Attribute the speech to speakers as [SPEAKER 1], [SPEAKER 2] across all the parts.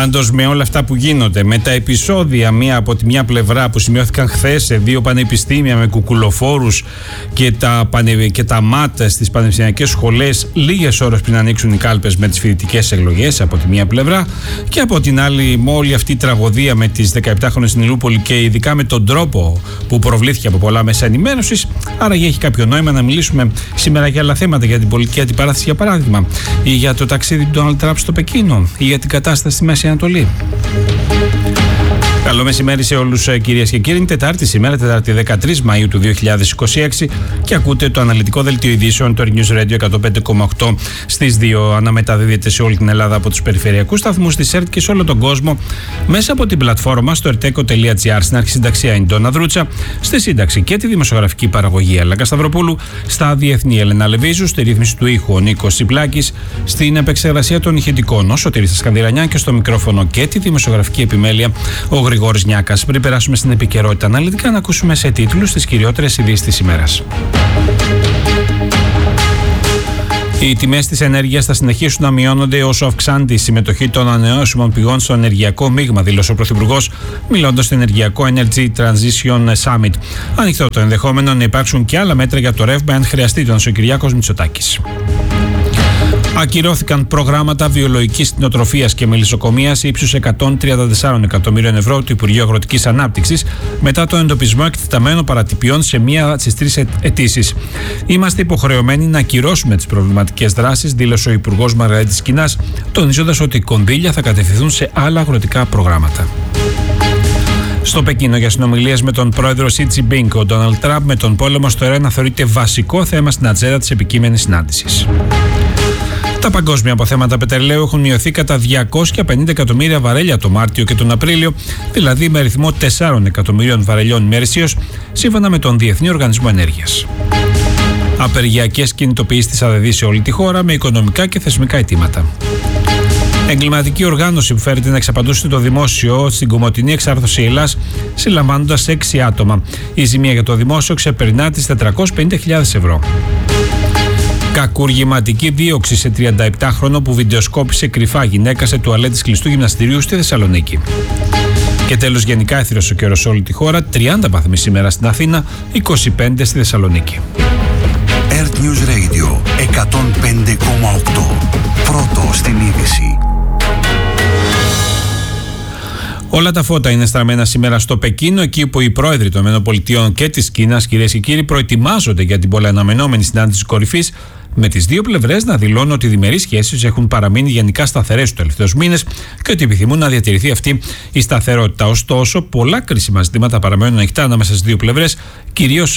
[SPEAKER 1] Πάντως, με όλα αυτά που γίνονται, με τα επεισόδια μία από τη μια πλευρά που σημειώθηκαν χθες σε 2 πανεπιστήμια με κουκουλοφόρους και τα ΜΑΤ στις πανεπιστημιακές σχολές λίγες ώρες πριν ανοίξουν οι κάλπες με τις φοιτητικές εκλογές από τη μία πλευρά, και από την άλλη με όλη αυτή η τραγωδία με τις 17χρονες στην Ηλιούπολη και ειδικά με τον τρόπο που προβλήθηκε από πολλά μέσα ενημέρωσης. Άρα έχει κάποιο νόημα να μιλήσουμε σήμερα για άλλα θέματα, για την πολιτική αντιπαράθεση για παράδειγμα, ή για το ταξίδι του Ντόναλντ Τραμπ στο Πεκίνο, ή για την κατάσταση στη Μέση Ανατολή. Καλό μεσημέρι σε όλους, κυρίες και κύριοι. Είναι Τετάρτη σήμερα, Τετάρτη 13 Μαΐου του 2026, και ακούτε το αναλυτικό δελτίο ειδήσεων του News Radio 105,8 στις 2. Αναμεταδίδεται σε όλη την Ελλάδα από τους περιφερειακούς σταθμούς της ΕΡΤ και σε όλο τον κόσμο μέσα από την πλατφόρμα στο erteco.gr. Στην αρχισυνταξία η Ντόνα Δρούτσα, στη σύνταξη και τη δημοσιογραφική παραγωγή Έλενα Σταυροπούλου, στα διεθνή Έλενα Λεβίζου, στη ρύθμιση του ήχου ο Νίκος Τσιπλάκης, στην επεξεργασία των ηχητικών ο Σωτήρης Σκανδυρανιά και στο μικρόφωνο και τη δημοσιογραφική επιμέλεια ο Γρηγόρης Νιάκας. Πριν περάσουμε στην επικαιρότητα αναλυτικά, να ακούσουμε σε τίτλους τις κυριότερες ειδήσεις της ημέρας. Οι τιμές της ενέργειας θα συνεχίσουν να μειώνονται όσο αυξάνεται η συμμετοχή των ανανεώσιμων πηγών στο ενεργειακό μείγμα, δήλωσε ο Πρωθυπουργός, μιλώντας στο ενεργειακό Energy Transition Summit. Ανοιχτό το ενδεχόμενο να υπάρξουν και άλλα μέτρα για το ρεύμα, αν χρειαστεί, τον Κυριάκος Μητσοτάκης. Ακυρώθηκαν προγράμματα βιολογικής κτηνοτροφίας και μελισσοκομείας ύψους 134 εκατομμύριων ευρώ του Υπουργείου Αγροτικής Ανάπτυξης μετά τον εντοπισμό εκτεταμένων παρατυπιών σε μία στις 3 αιτήσεις. Είμαστε υποχρεωμένοι να ακυρώσουμε τις προβληματικές δράσεις, δήλωσε ο Υπουργός Μαργαρίτης Κινάς, τονίζοντας ότι οι κονδύλια θα κατευθυνθούν σε άλλα αγροτικά προγράμματα. Στο Πεκίνο, για συνομιλίες με τον πρόεδρο Σι Τζινπίνγκ, ο Ντόναλντ Τραμπ με τον πόλεμο στο Ιράν θεωρείται βασικό θέμα στην ατζέντα της επικείμενης συνάντησης. Τα παγκόσμια αποθέματα πετρελαίου έχουν μειωθεί κατά 250 εκατομμύρια βαρέλια το Μάρτιο και τον Απρίλιο, δηλαδή με αριθμό 4 εκατομμυρίων βαρελιών ημερησίως, σύμφωνα με τον Διεθνή Οργανισμό Ενέργειας. Απεργιακές κινητοποιήσεις της ΑΔΔ σε όλη τη χώρα με οικονομικά και θεσμικά αιτήματα. Εγκληματική οργάνωση που φέρεται να εξαπαντούσε το δημόσιο στην Κομοτηνή εξάρθρωση Ελλάς, συλλαμβάνοντας 6 άτομα. Η ζημία για το δημόσιο ξεπερνά τις 450.000 ευρώ. Κακουργηματική δίωξη σε 37χρονο που βιντεοσκόπησε κρυφά γυναίκα σε τουαλέτης κλειστού γυμναστηρίου στη Θεσσαλονίκη. Και τέλος, γενικά έθριος ο καιρός σε όλη τη χώρα, 30 βαθμοί σήμερα στην Αθήνα, 25 στη Θεσσαλονίκη.
[SPEAKER 2] Earth News Radio 105,8. Πρώτο στην είδηση.
[SPEAKER 1] Όλα τα φώτα είναι στραμμένα σήμερα στο Πεκίνο, εκεί που οι πρόεδροι των ΗΠΑ και της Κίνας, κυρίες και κύριοι, προετοιμάζονται για την πολυαναμενόμενη συνάντηση κορυφής, με τις δύο πλευρές να δηλώνουν ότι οι διμερείς σχέσεις έχουν παραμείνει γενικά σταθερές τους τελευταίους μήνες και ότι επιθυμούν να διατηρηθεί αυτή η σταθερότητα. Ωστόσο, πολλά κρίσιμα ζητήματα παραμένουν ανοιχτά ανάμεσα στις δύο πλευρές, κυρίως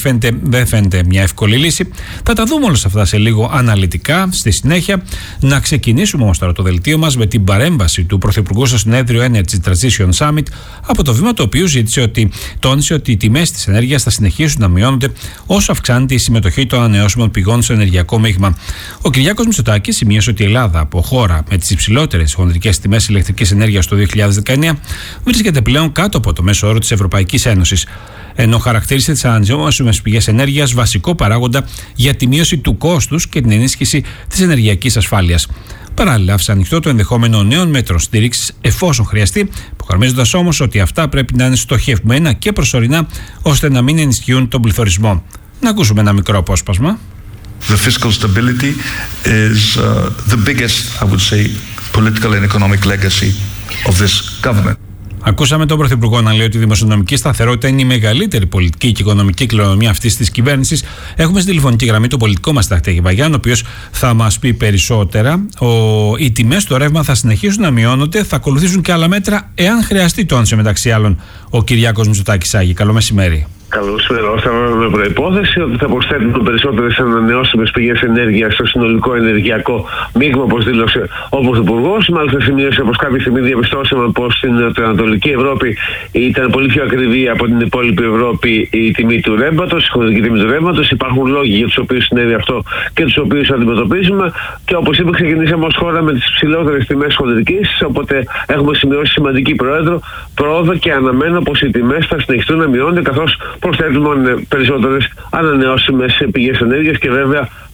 [SPEAKER 1] δεν φαίνεται μια εύκολη λύση. Θα τα δούμε όλα αυτά σε λίγο αναλυτικά στη συνέχεια. Να ξεκινήσουμε όμως τώρα το δελτίο μας με την παρέμβαση του Πρωθυπουργού στο συνέδριο Energy Transition Summit, από το βήμα το οποίο τόνισε ότι οι τιμές της ενέργειας θα συνεχίσουν να μειώνονται όσο αυξάνεται η συμμετοχή των ανανεώσιμων πηγών στο ενεργειακό μείγμα. Ο Κυριάκος Μητσοτάκης σημείωσε ότι η Ελλάδα, από χώρα με τις υψηλότερες χονδρικές τιμές ηλεκτρικής ενέργειας το 2019, βρίσκεται πλέον κάτω από το μέσο όρο της Ευρωπαϊκής Ένωσης, ενώ χαρακτήρισε τις ανανεώσιμες πηγές ενέργειας βασικό παράγοντα για τη μείωση του κόστους και την ενίσχυση της ενεργειακής ασφάλειας. Παράλληλα, άφησε ανοιχτό το ενδεχόμενο νέων μέτρων στήριξης εφόσον χρειαστεί, υπογραμμίζοντας όμως ότι αυτά πρέπει να είναι στοχευμένα και προσωρινά ώστε να μην ενισχύουν τον πληθωρισμό. Να ακούσουμε ένα μικρό απόσπασμα.
[SPEAKER 3] The fiscal stability is the biggest, I would say, political and economic legacy of this government.
[SPEAKER 1] Ακούσαμε τον Πρωθυπουργό να λέει ότι η δημοσιονομική σταθερότητα είναι η μεγαλύτερη πολιτική και οικονομική κληρονομιά αυτής της κυβέρνησης. Έχουμε στη τηλεφωνική γραμμή τον πολιτικό μας Στρατηγή Βαγιάν, ο οποίος θα μας πει περισσότερα. Οι τιμές στο ρεύμα θα συνεχίσουν να μειώνονται, θα ακολουθήσουν και άλλα μέτρα, εάν χρειαστεί, τόνισε μεταξύ άλλων ο Κυριάκος Μητσοτάκης. Άγη, καλό μεσημέρι.
[SPEAKER 4] Καλωσπέρα. Με προϋπόθεση ότι θα προσθέτουν περισσότερες ανανεώσιμες πηγές ενέργειας στο συνολικό ενεργειακό μείγμα, όπως δήλωσε ο Πρωθυπουργός. Μάλιστα, σημείωσε πως κάποια στιγμή διαπιστώσαμε πως στην Ανατολική Ευρώπη ήταν πολύ πιο ακριβή από την υπόλοιπη Ευρώπη η τιμή του ρεύματος, η χονδρική τιμή του ρεύματος. Υπάρχουν λόγοι για τους οποίους συνέβη αυτό και τους οποίους αντιμετωπίζουμε. Και όπως είπε, ξεκινήσαμε ως χώρα με τις ψηλότερες τιμές χονδρικής. Οπότε έχουμε σημειώσει σημαντική πρόοδο και αναμένω πως οι τιμές θα συνεχιστούν να μειώνονται, καθώς προσθέτουμε περισσότερες ανανεώσιμες πηγές ενέργειας και βέβαια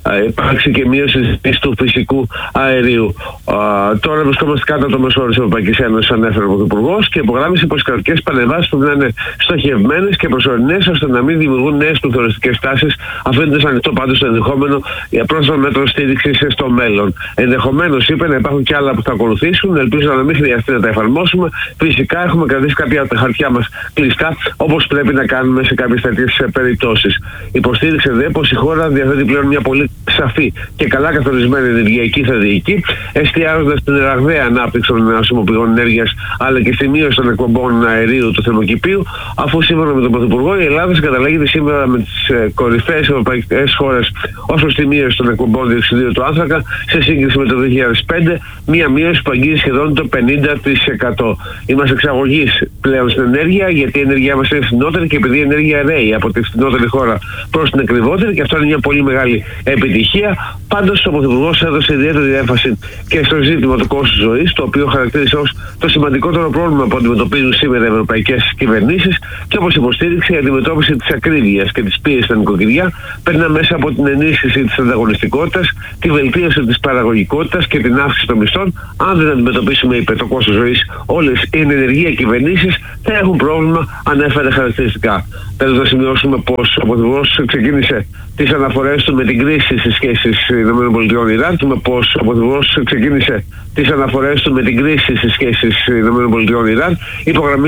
[SPEAKER 4] υπάρξει και μείωση του φυσικού αερίου. Τώρα βρισκόμαστε κάτω από το μέσο όρο της Ευρωπαϊκής Ένωσης, ανέφερε ο Πρωθυπουργός, και υπογράμμισε πως οι κρατικές παρεμβάσεις πρέπει να είναι στοχευμένες και προσωρινές, ώστε να μην δημιουργούν νέες πληθωριστικές τάσεις, αφήνοντας ανοιχτό πάντως το ενδεχόμενο για πρόσθετα μέτρα στήριξης στο μέλλον. Ενδεχομένως, είπε, να υπάρχουν και άλλα που θα ακολουθήσουν. Ελπίζω να μην χρειαστεί να τα εφαρμόσουμε. Φυσικά, έχουμε κρατήσει κάποια από τα χαρτιά μας κλειστά, όπως πρέπει να κάνουμε σε κάποιες τέτοιες περιπτώσεις. Υποστήριξε δε πως η χώρα διαθέτει πλέον μια πολύ σαφή και καλά καθορισμένη ενεργειακή στρατηγική, εστιάζοντας στην ραγδαία ανάπτυξη των ανανεώσιμων πηγών ενέργειας, αλλά και στη μείωση των εκπομπών αερίου του θερμοκηπίου, αφού σύμφωνα με τον Πρωθυπουργό η Ελλάδα συγκαταλέγεται σήμερα με τις κορυφαίες ευρωπαϊκές χώρες ως προς τη μείωση των εκπομπών διοξειδίου του άνθρακα σε σύγκριση με το 2005, μια μείωση που αγγίζει σχεδόν το 50%. Είμαστε εξαγωγής πλέον στην ενέργεια, γιατί η ενέργειά μας είναι φθηνότερη και επειδή η ενέργεια ρέει από τη φθηνότερη χώρα προς την ακριβότερη, και αυτό είναι μια πολύ μεγάλη επιτυχία. Πάντως, ο Πρωθυπουργός έδωσε ιδιαίτερη έμφαση και στο ζήτημα του κόστους ζωής, το οποίο χαρακτήρισε ως το σημαντικότερο πρόβλημα που αντιμετωπίζουν σήμερα οι ευρωπαϊκές κυβερνήσεις, και όπως υποστήριξε, η αντιμετώπιση της ακρίβειας και της πίεσης στα νοικοκυριά περνά μέσα από την ενίσχυση της ανταγωνιστικότητας, τη βελτίωση της παραγωγικότητας και την αύξηση των μισθών. Αν δεν αντιμετωπίσουμε, είπε, το κόστος ζωής, όλες οι ενεργεία κυβερνήσεις θα έχουν πρόβλημα, ανέφερε χαρακτηριστικά. Τέλος, να σημειώσουμε πως ο Πρωθυπουργός ξεκίνησε τις αναφορές του με την κρίση στις σχέσεις ΗΠΑ-Ιράν, με πως ο Πρωθυπουργός ξεκίνησε τις αναφορές του με την κρίση στις σχέσεις ΗΠΑ-Ιράν,